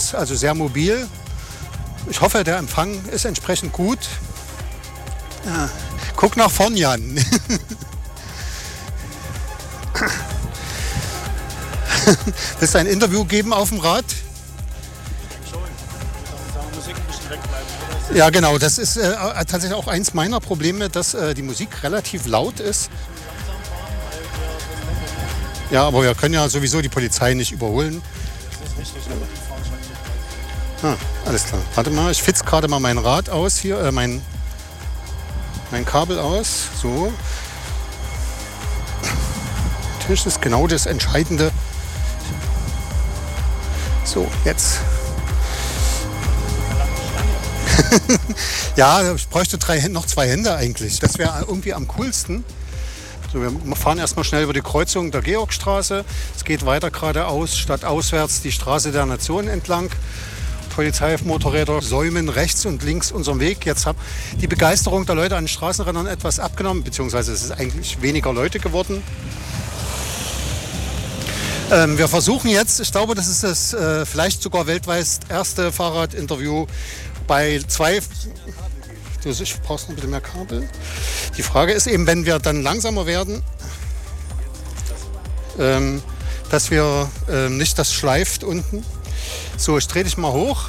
ist also sehr mobil. Ich hoffe, der Empfang ist entsprechend gut. Ja. Guck nach vorn, Jan. Willst du ein Interview geben auf dem Rad? Ja, genau. Das ist tatsächlich auch eins meiner Probleme, dass die Musik relativ laut ist. Ja, aber wir können ja sowieso die Polizei nicht überholen. Das ist richtig, aber die fahren schon so. Alles klar. Warte mal, ich fitze gerade mal mein Rad aus hier, mein Kabel aus. So. Natürlich ist genau das Entscheidende. So, jetzt. Ja, ich bräuchte noch 2 Hände eigentlich. Das wäre irgendwie am coolsten. So, wir fahren erstmal schnell über die Kreuzung der Georgstraße. Es geht weiter geradeaus, stadtauswärts die Straße der Nation entlang. Polizeimotorräder säumen rechts und links unseren Weg. Jetzt hat die Begeisterung der Leute an den Straßenrändern etwas abgenommen, beziehungsweise es ist eigentlich weniger Leute geworden. Wir versuchen jetzt, ich glaube, das ist das vielleicht sogar weltweit erste Fahrradinterview bei 2... Ich brauche noch bitte mehr Kabel. Die Frage ist eben, wenn wir dann langsamer werden, dass wir nicht das schleift unten. So, ich drehe dich mal hoch.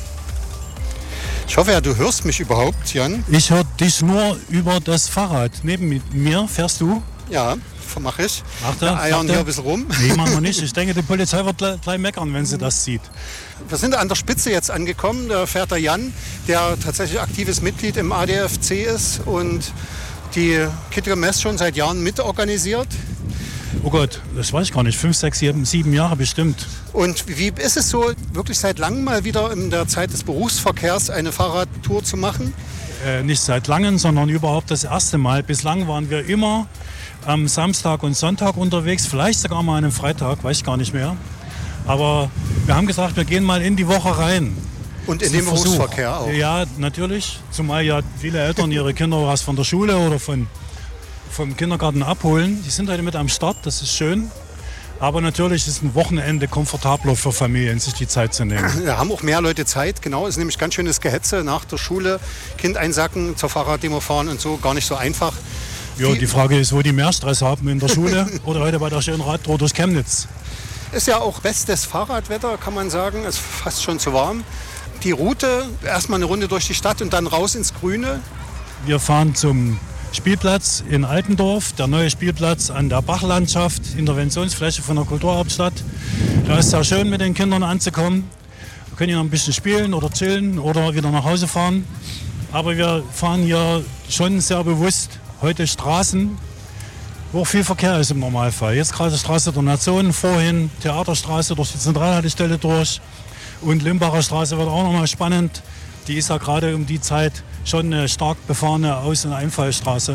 Ich hoffe ja, du hörst mich überhaupt, Jan. Ich höre dich nur über das Fahrrad. Neben mir fährst du? Ja, mache ich. Wir eiern hier ein bisschen rum. Nee, machen wir nicht. Ich denke, die Polizei wird gleich meckern, wenn sie das sieht. Wir sind an der Spitze jetzt angekommen. Da fährt der Jan, der tatsächlich aktives Mitglied im ADFC ist und die Kittiger Mess schon seit Jahren mitorganisiert. Oh Gott, das weiß ich gar nicht. 5, 6, 7 Jahre bestimmt. Und wie ist es so, wirklich seit langem mal wieder in der Zeit des Berufsverkehrs eine Fahrradtour zu machen? Nicht seit langem, sondern überhaupt das erste Mal. Bislang waren wir immer am Samstag und Sonntag unterwegs, vielleicht sogar mal an einem Freitag, weiß ich gar nicht mehr. Aber wir haben gesagt, wir gehen mal in die Woche rein. Und in den Berufsverkehr auch? Ja, natürlich. Zumal ja viele Eltern ihre Kinder was von der Schule oder vom Kindergarten abholen. Die sind heute mit am Start, das ist schön. Aber natürlich ist ein Wochenende komfortabler für Familien, sich die Zeit zu nehmen. Da haben auch mehr Leute Zeit, genau. Es ist nämlich ganz schönes Gehetze nach der Schule. Kind einsacken, zur Fahrraddemo fahren und so, gar nicht so einfach. Ja, die Frage ist, wo die mehr Stress haben, in der Schule oder heute bei der schönen Radtour durch Chemnitz. Ist ja auch bestes Fahrradwetter, kann man sagen. Es ist fast schon zu warm. Die Route, erstmal eine Runde durch die Stadt und dann raus ins Grüne. Wir fahren zum Spielplatz in Altendorf, der neue Spielplatz an der Bachlandschaft, Interventionsfläche von der Kulturhauptstadt. Da ist es sehr schön, mit den Kindern anzukommen. Wir können hier noch ein bisschen spielen oder chillen oder wieder nach Hause fahren. Aber wir fahren hier schon sehr bewusst heute Straßen, wo auch viel Verkehr ist im Normalfall. Jetzt gerade Straße der Nation, vorhin Theaterstraße durch die Zentralhaltestelle durch. Und Limbacher Straße wird auch nochmal spannend. Die ist ja gerade um die Zeit schon eine stark befahrene Aus- und Einfallstraße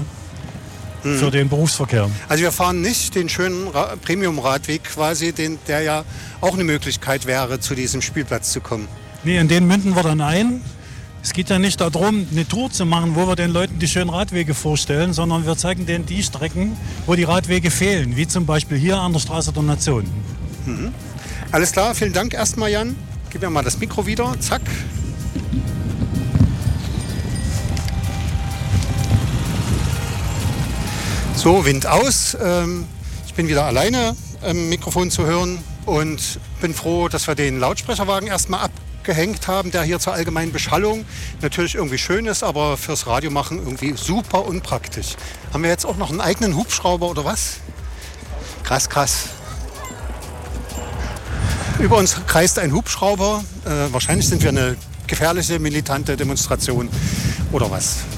für den Berufsverkehr. Also wir fahren nicht den schönen Premium-Radweg quasi, der ja auch eine Möglichkeit wäre, zu diesem Spielplatz zu kommen. Nee, in den münden wir dann ein. Es geht ja nicht darum, eine Tour zu machen, wo wir den Leuten die schönen Radwege vorstellen, sondern wir zeigen denen die Strecken, wo die Radwege fehlen, wie zum Beispiel hier an der Straße der Nation. Mhm. Alles klar, vielen Dank erstmal, Jan. Gib mir mal das Mikro wieder. Zack. So, Wind aus. Ich bin wieder alleine am Mikrofon zu hören und bin froh, dass wir den Lautsprecherwagen erstmal abgehängt haben, der hier zur allgemeinen Beschallung natürlich irgendwie schön ist, aber fürs Radio machen irgendwie super unpraktisch. Haben wir jetzt auch noch einen eigenen Hubschrauber oder was? Krass, krass. Über uns kreist ein Hubschrauber. Wahrscheinlich sind wir eine gefährliche, militante Demonstration oder was.